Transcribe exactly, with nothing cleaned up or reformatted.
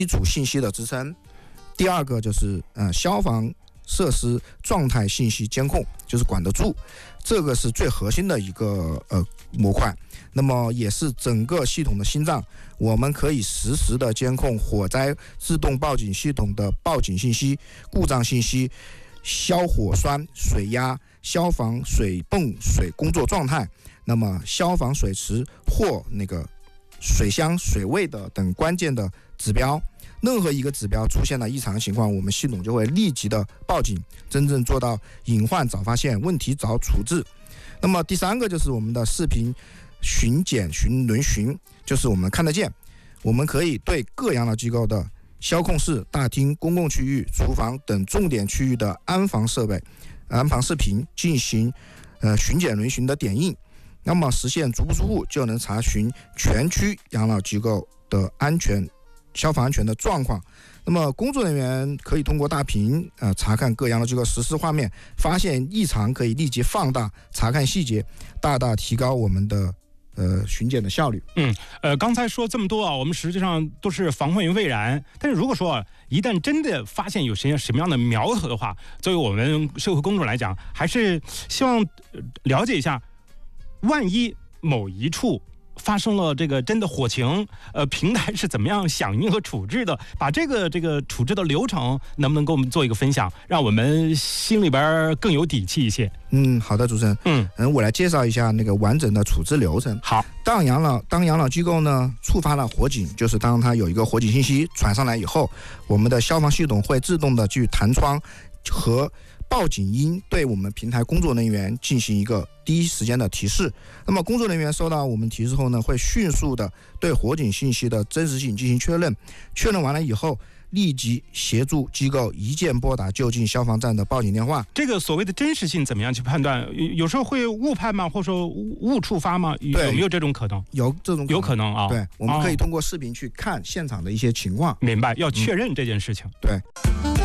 基础信息的支撑。第二个就是呃消防设施状态信息监控，就是管得住，这个是最核心的一个呃模块。那么也是整个系统的心脏，我们可以实时的监控火灾自动报警系统的报警信息、故障信息、消火栓、水压、消防水泵水工作状态，那么消防水池或那个水箱水位的等关键的指标。任何一个指标出现了异常情况，我们系统就会立即的报警，真正做到隐患早发现，问题早处置。那么第三个就是我们的视频巡检巡轮巡，就是我们看得见，我们可以对各养老机构的消控室、大厅、公共区域、厨房等重点区域的安防设备、安防视频进行呃巡检轮巡的点映，那么实现足不出户就能查询全区养老机构的安全消防安全的状况。那么工作人员可以通过大屏呃查看各养老机构实时画面，发现异常可以立即放大查看细节，大大提高我们的呃巡检的效率。 嗯，呃，刚才说这么多啊，我们实际上都是防患于未然。但是如果说啊，一旦真的发现有些什么样的苗头的话，作为我们社会公众来讲，还是希望了解一下，万一某一处发生了这个真的火情，呃，平台是怎么样响应和处置的？把这个这个处置的流程能不能给我们做一个分享，让我们心里边更有底气一些？ 嗯，好的，主持人。 嗯嗯，我来介绍一下那个完整的处置流程。 好， 当养老当养老机构呢触发了火警，就是当它有一个火警信息传上来以后，我们的消防系统会自动的去弹窗和报警音对我们平台工作人员进行一个第一时间的提示。那么工作人员收到我们提示后呢，会迅速的对火警信息的真实性进行确认，确认完了以后，立即协助机构一键拨打就近消防站的报警电话。 这个所谓的真实性怎么样去判断？有时候会误判吗？或者说误触发吗？有没有这种可能？ 有这种可能有可能啊。 对，我们可以通过视频去看现场的一些情况。 明白，要确认这件事情。 嗯、对。